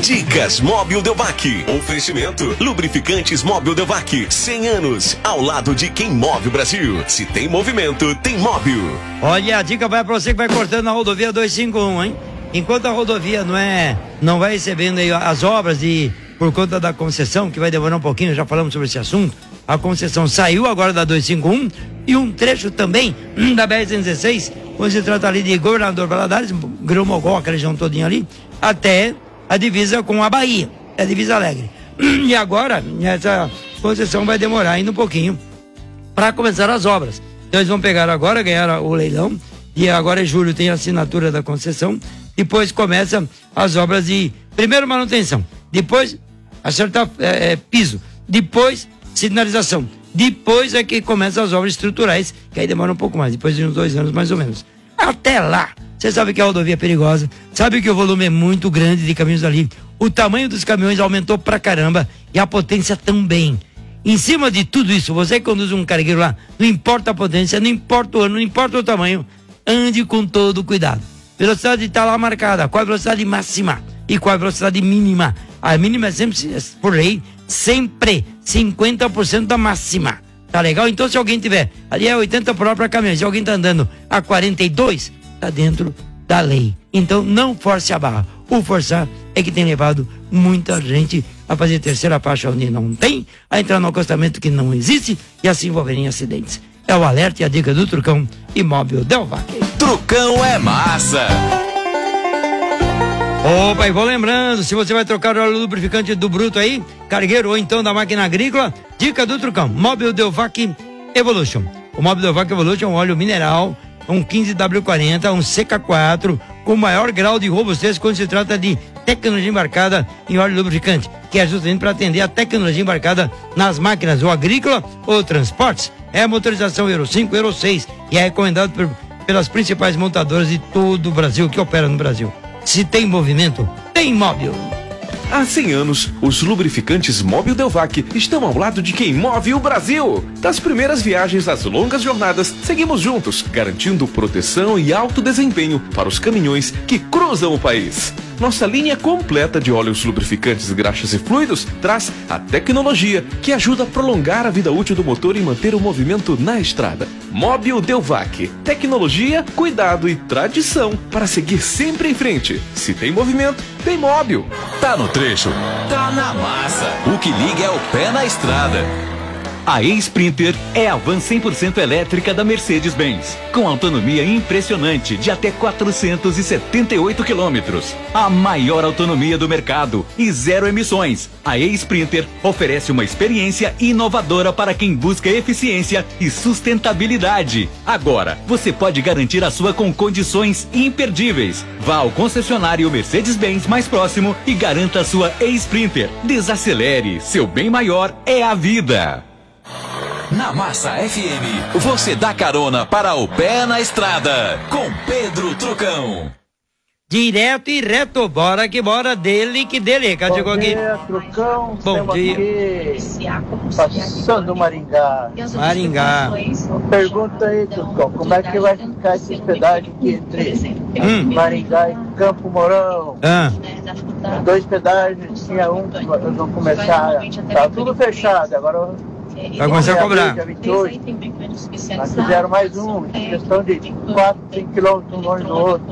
Dicas Móbil Delvac. Oferecimento Lubrificantes Móbil Delvac. 100 anos ao lado de quem move o Brasil. Se tem movimento, tem móvel. Olha, a dica vai pra você que vai cortando na rodovia 251, hein? Enquanto a rodovia não vai recebendo aí as obras por conta da concessão, que vai demorar um pouquinho, já falamos sobre esse assunto. A concessão saiu agora da 251 e um trecho também da BR-116, quando se trata ali de Governador Valadares, Grão-Mogol, aquela região todinha ali, até a divisa com a Bahia, a divisa Alegre. E agora, essa concessão vai demorar ainda um pouquinho para começar as obras. Então eles vão pegar agora, ganhar o leilão, e agora em julho tem a assinatura da concessão, depois começa as obras de, primeiro manutenção, depois acertar piso, depois sinalização, depois é que começam as obras estruturais, que aí demora um pouco mais, depois de uns 2 anos mais ou menos. Até lá, você sabe que a rodovia é perigosa, sabe que o volume é muito grande de caminhões ali, o tamanho dos caminhões aumentou pra caramba e a potência também. Em cima de tudo isso, você que conduz um cargueiro lá, não importa a potência, não importa o ano, não importa o tamanho, ande com todo cuidado. Velocidade está lá marcada, qual a velocidade máxima e qual a velocidade mínima. A mínima é sempre, por lei, sempre 50% da máxima. Tá legal? Então se alguém tiver, ali é 80 por hora para caminhão, se alguém tá andando a 42, tá dentro da lei. Então não force a barra. O forçar é que tem levado muita gente a fazer terceira faixa onde não tem, a entrar no acostamento que não existe e assim envolver em acidentes. É o alerta e a dica do Trucão Imóvel Delvac. Trucão é massa. Opa, e vou lembrando, se você vai trocar o óleo lubrificante do bruto aí, cargueiro ou então da máquina agrícola, dica do Trucão, Móbil Delvac Evolution. O Móbil Delvac Evolution é um óleo mineral, um 15W40, um CK4, com maior grau de robustez quando se trata de tecnologia embarcada em óleo lubrificante, que é justamente para atender a tecnologia embarcada nas máquinas, ou agrícola ou transportes. É a motorização Euro 5, Euro 6 e é recomendado pelas principais montadoras de todo o Brasil, que operam no Brasil. Se tem movimento, tem móvel. Há 100 anos, os lubrificantes Móbil Delvac estão ao lado de quem move o Brasil. Das primeiras viagens às longas jornadas, seguimos juntos, garantindo proteção e alto desempenho para os caminhões que cruzam o país. Nossa linha completa de óleos lubrificantes, graxas e fluidos traz a tecnologia que ajuda a prolongar a vida útil do motor e manter o movimento na estrada. Móbil Delvac. Tecnologia, cuidado e tradição para seguir sempre em frente. Se tem movimento, tem móvel. Tá no trecho, tá na massa. O que liga é o pé na estrada. A E-Sprinter é a van 100% elétrica da Mercedes-Benz, com autonomia impressionante de até 478 quilômetros. A maior autonomia do mercado e 0 emissões. A E-Sprinter oferece uma experiência inovadora para quem busca eficiência e sustentabilidade. Agora, você pode garantir a sua com condições imperdíveis. Vá ao concessionário Mercedes-Benz mais próximo e garanta a sua E-Sprinter. Desacelere, seu bem maior é a vida. Na Massa FM, você dá carona para o pé na estrada, com Pedro Trucão. Direto e reto, bora que bora, dele que dele. Cadê Bom dia, Trucão. Bom dia. Aqui, passando Maringá. Maringá. Pergunta aí, Trucão, como é que vai ficar esse pedágio aqui entre Maringá e Campo Mourão? 2 pedágios, tinha um, nós vamos começar, tá tudo fechado, agora vai começar a cobrar. Dia 28, nós fizeram mais um, em questão de 4, 5 quilômetros um longe do outro.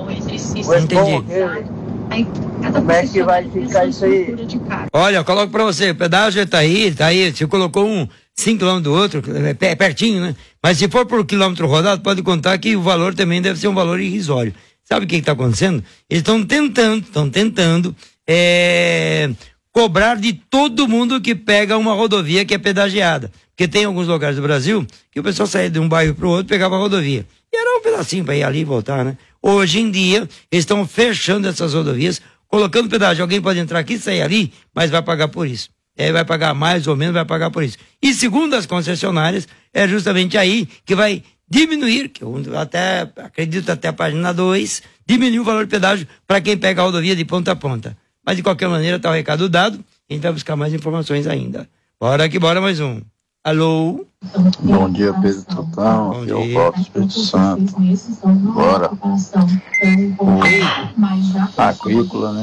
Como é que vai ficar isso aí? Olha, eu coloco pra você, o pedágio tá aí, você colocou um 5 km do outro, é pertinho, né? Mas se for por quilômetro rodado, pode contar que o valor também deve ser um valor irrisório. Sabe o que tá acontecendo? Eles estão tentando cobrar de todo mundo que pega uma rodovia que é pedagiada. Porque tem alguns lugares do Brasil que o pessoal saía de um bairro pro outro e pegava a rodovia. E era um pedacinho para ir ali e voltar, né? Hoje em dia, eles estão fechando essas rodovias, colocando pedágio. Alguém pode entrar aqui e sair ali, mas vai pagar por isso. Vai pagar mais ou menos, vai pagar por isso. E segundo as concessionárias, é justamente aí que vai diminuir, que eu acredito até a página 2, diminuir o valor do pedágio para quem pega a rodovia de ponta a ponta. Mas de qualquer maneira, tá o recado dado, a gente vai buscar mais informações ainda. Bora que bora mais um. Alô? Bom dia, Pedro Trucão, aqui é o Walter Espírito Santo. Bora. O agrícola, né?